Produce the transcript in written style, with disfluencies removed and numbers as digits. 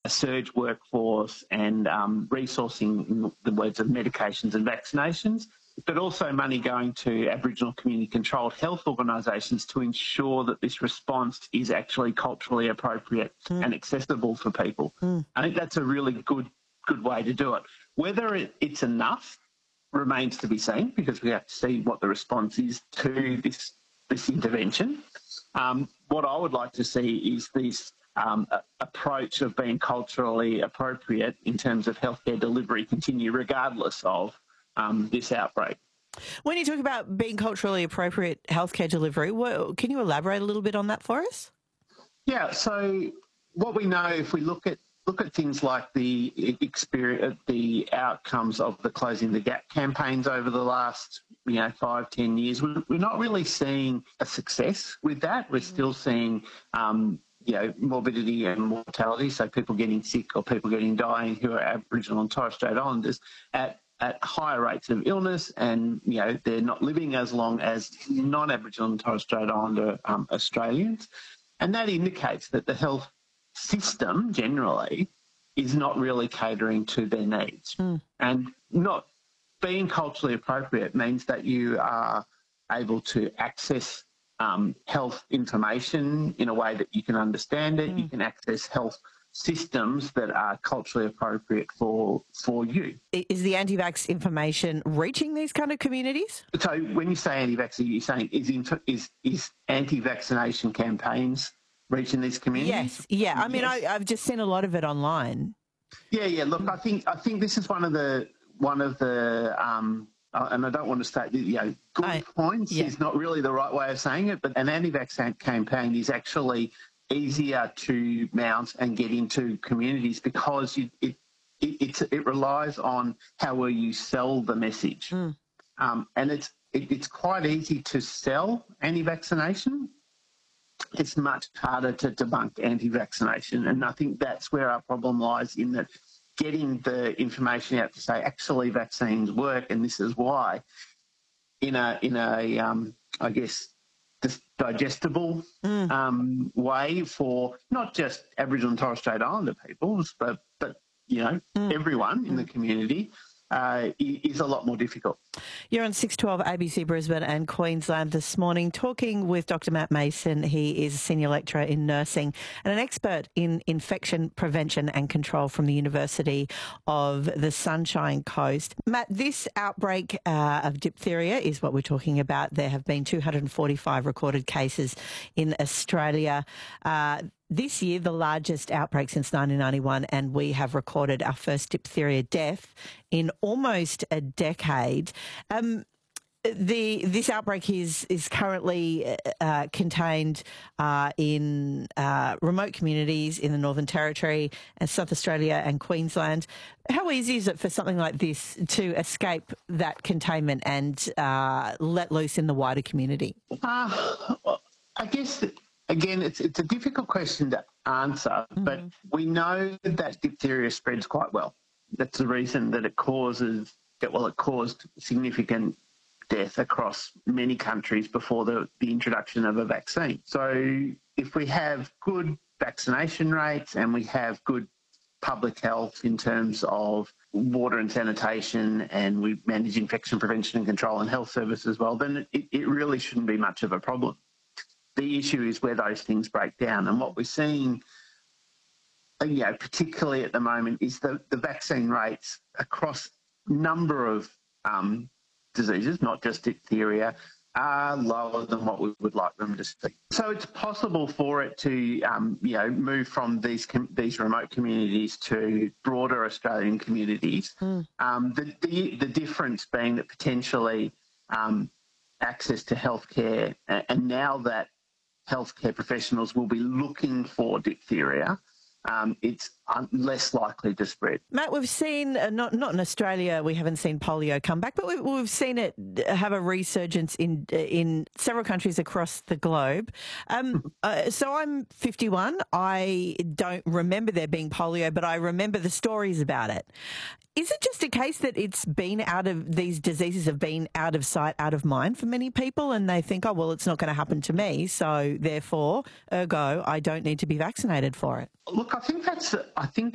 surge workforce and resourcing, in the words of medications and vaccinations, but also money going to Aboriginal community-controlled health organisations to ensure that this response is actually culturally appropriate and accessible for people. I think that's a really good way to do it. Whether it's enough remains to be seen, because we have to see what the response is to this intervention. What I would like to see is this approach of being culturally appropriate in terms of healthcare delivery continue regardless of this outbreak. When you talk about being culturally appropriate healthcare delivery, can you elaborate a little bit on that for us? Yeah, so what we know, if we look at things like the outcomes of the Closing the Gap campaigns over the last 5-10 years, we're not really seeing a success with that. We're still seeing morbidity and mortality, so people getting sick or people dying who are Aboriginal and Torres Strait Islanders at higher rates of illness, and they're not living as long as non-Aboriginal and Torres Strait Islander Australians, and that indicates that the health system generally is not really catering to their needs. And not being culturally appropriate means that you are able to access health information in a way that you can understand it. You can access health systems that are culturally appropriate for you. Is the anti-vax information reaching these kind of communities? So when you say anti-vax, you're saying is anti-vaccination campaigns reaching these communities? Yes, yeah. I mean, I've just seen a lot of it online. Yeah. Look, I think this is one of the and I don't want to state good points is not really the right way of saying it, but an anti-vax campaign is actually easier to mount and get into communities because it relies on how well you sell the message, and it's quite easy to sell anti-vaccination. It's much harder to debunk anti-vaccination, and I think that's where our problem lies, in that getting the information out to say actually vaccines work and this is why, in a I guess digestible way for not just Aboriginal and Torres Strait Islander peoples, but everyone in the community, is a lot more difficult. You're on 612 ABC Brisbane and Queensland this morning, talking with Dr. Matt Mason. He is a senior lecturer in nursing and an expert in infection prevention and control from the University of the Sunshine Coast. Matt, this outbreak of diphtheria is what we're talking about. There have been 245 recorded cases in Australia. This year, the largest outbreak since 1991, and we have recorded our first diphtheria death in almost a decade. This outbreak is currently contained in remote communities in the Northern Territory and South Australia and Queensland. How easy is it for something like this to escape that containment and let loose in the wider community? Well, I guess again, it's a difficult question to answer, but we know that diphtheria spreads quite well. That's the reason that it caused significant death across many countries before the introduction of a vaccine. So if we have good vaccination rates and we have good public health in terms of water and sanitation, and we manage infection prevention and control and health services as well, then it really shouldn't be much of a problem. The issue is where those things break down. And what we're seeing, particularly at the moment, is the vaccine rates across a number of diseases, not just diphtheria, are lower than what we would like them to see. So it's possible for it to, move from these remote communities to broader Australian communities. The difference being that potentially access to healthcare, and now that healthcare professionals will be looking for diphtheria, it's less likely to spread. Matt, we've seen, not in Australia, we haven't seen polio come back, but we've seen it have a resurgence in several countries across the globe. So I'm 51. I don't remember there being polio, but I remember the stories about it. Is it just a case that these diseases have been out of sight, out of mind for many people, and they think, oh, well, it's not going to happen to me, so therefore, ergo, I don't need to be vaccinated for it? Look, I think